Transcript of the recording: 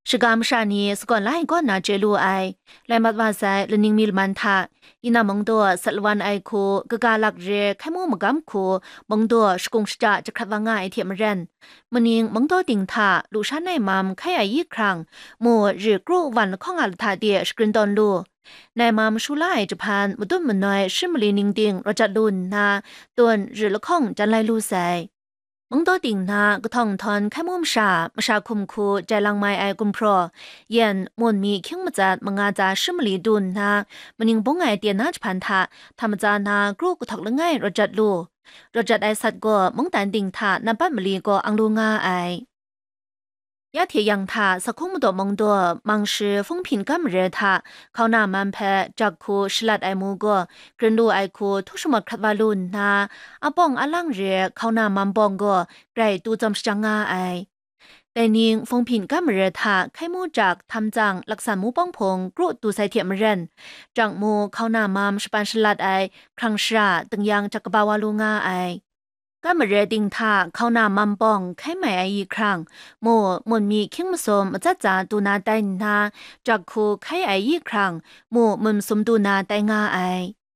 是干么啥呢？是ก่อนไล่ก่อนนาเจลูไอและมัดว่าใส่ลนิงมิลมันทาอินามงตัวสัลวันไอคูกกาลักเรแค่มูมกำคูมงตัวสกุงสจะจะขัดว่าง่ายเทียมเรนมนิงมงตัวติงทาลูชาในมัมแค่ยี่ครั้งมัวหรือกรูวันข้องอัลทาเดียสกรินตอนลูในมัมชูไลจะพานมุตุมมันน้อยชิมลีนิงติงรจัดลุนนาตวนหรือละข้องจันไลลูใส่มงตัวติงนาก็ท่องทอนแค่มุมชาคุมคูใจลังไม้ไอกุมพรเย็นมวนมีคิงมาจัดมังอาจาชิมลีดุนนามันยิงบงไอเตียนาจพันธะธรรมจานากรูกถักละไงรจัดลูรจัดไอสัตก็มงตันติงทานับปั้นมลีก็อังลูงาไอยาเทียงทาสักคงมตัวมงตัวมังชือฟงพินกัมเรทาเขาหน้ามันแพจักคูชลัดไอมูก็กระดูไอคูทุกสมดขัดวาลุนนาอาปองอลังเรเขาหน้ามันบองก็ไกรตูจำจังงาไอแต่นิงฟงพินกัมเรทาไข่มูจากทำจังลักษามูป้องพงกรุตูใส่เทียมเรนจังมูเขาหน้ามันสปันชลัดไอครั้งชราตึงยังจักบาวาลุงาไอก็มาเรดิงท่าเข้าหน้ามัมปองแค่ไม่อีกครั้งโมมันมีคิงมาสมจัดจาตูนาไตนาจากคูแค่อีกครั้งโมมันสมตูนาไตงาไอ